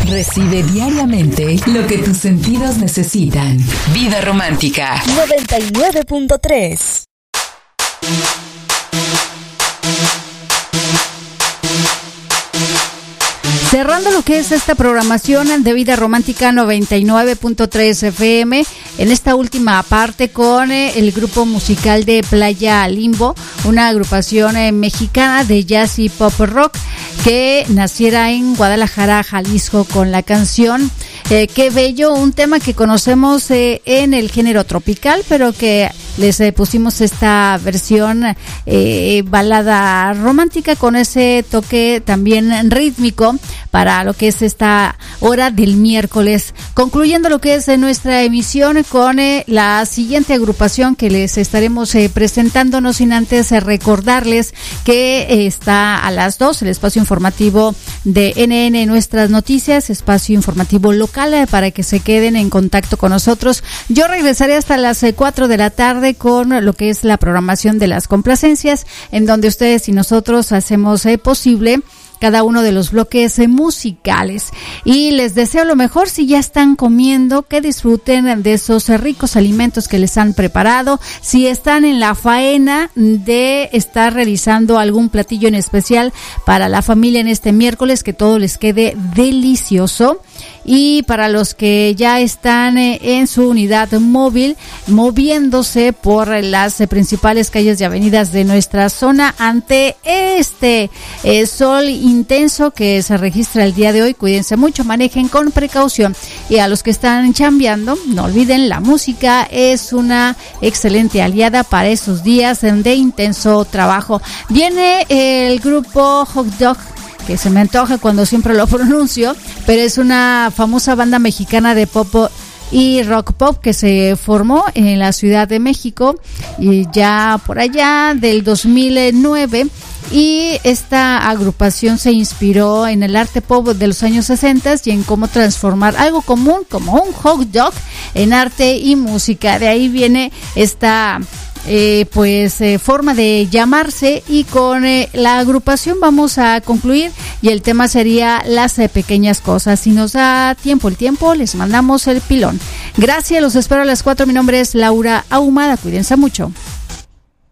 Recibe diariamente lo que tus sentidos necesitan. Vida Romántica 99.3. Cerrando lo que es esta programación de Vida Romántica 99.3 FM, en esta última parte con el grupo musical de Playa Limbo, una agrupación mexicana de jazz y pop rock que naciera en Guadalajara, Jalisco, con la canción Qué Bello, un tema que conocemos en el género tropical, pero que les pusimos esta versión balada romántica con ese toque también rítmico para lo que es esta hora del miércoles, concluyendo lo que es nuestra emisión con la siguiente agrupación que les estaremos presentando, no sin antes recordarles que está a las 2 el espacio informativo de NN Nuestras Noticias, espacio informativo local, para que se queden en contacto con nosotros. Yo regresaré hasta las 4 de la tarde con lo que es la programación de las complacencias, en donde ustedes y nosotros hacemos posible cada uno de los bloques musicales. Y les deseo lo mejor si ya están comiendo, que disfruten de esos ricos alimentos que les han preparado. Si están en la faena de estar realizando algún platillo en especial para la familia en este miércoles, que todo les quede delicioso. Y para los que ya están en su unidad móvil, moviéndose por las principales calles y avenidas de nuestra zona ante este sol intenso que se registra el día de hoy, cuídense mucho, manejen con precaución. Y a los que están chambeando, no olviden, la música es una excelente aliada para esos días de intenso trabajo. Viene el grupo Hot Dog, que se me antoja cuando siempre lo pronuncio, pero es una famosa banda mexicana de pop y rock pop que se formó en la Ciudad de México y ya por allá del 2009, y esta agrupación se inspiró en el arte pop de los años 60 y en cómo transformar algo común como un hot dog en arte y música. De ahí viene esta forma de llamarse, y con la agrupación vamos a concluir, y el tema sería las pequeñas cosas. Si nos da tiempo, les mandamos el pilón. Gracias, los espero a las 4. Mi nombre es Laura Ahumada, cuídense mucho.